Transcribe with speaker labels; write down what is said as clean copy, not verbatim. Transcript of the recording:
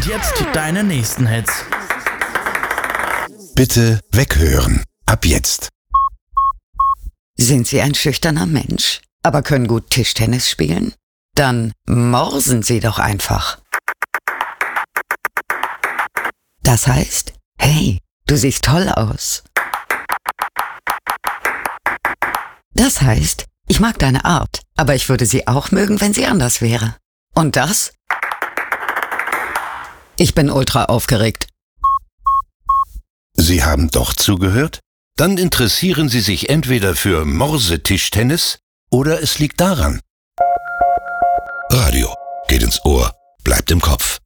Speaker 1: Und jetzt deine nächsten Hits.
Speaker 2: Bitte weghören. Ab jetzt.
Speaker 3: Sind Sie ein schüchterner Mensch, aber können gut Tischtennis spielen? Dann morsen Sie doch einfach. Das heißt, hey, du siehst toll aus. Das heißt, ich mag deine Art, aber ich würde sie auch mögen, wenn sie anders wäre. Und das? Ich bin ultra aufgeregt.
Speaker 2: Sie haben doch zugehört? Dann interessieren Sie sich entweder für Morsetischtennis oder es liegt daran. Radio geht ins Ohr, bleibt im Kopf.